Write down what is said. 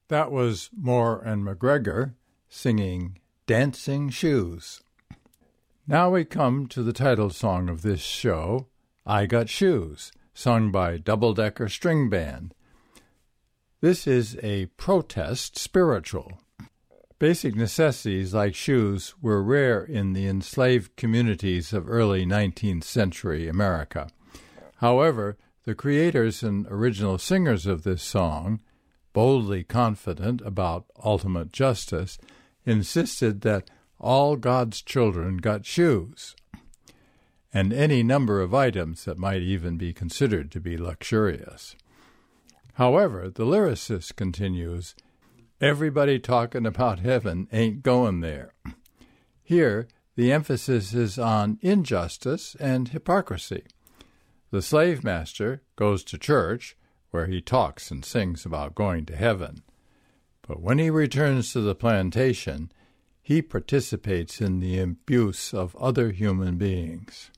That was Moore and McGregor singing Dancing Shoes. Now we come to the title song of this show, I Got Shoes, sung by Double Decker String Band. This is a protest spiritual. Basic necessities like shoes were rare in the enslaved communities of early 19th century America. However, the creators and original singers of this song, boldly confident about ultimate justice, insisted that all God's children got shoes, and any number of items that might even be considered to be luxurious. However, the lyricist continues, everybody talking about heaven ain't going there. Here, the emphasis is on injustice and hypocrisy. The slave master goes to church, where he talks and sings about going to heaven. But when he returns to the plantation, he participates in the abuse of other human beings.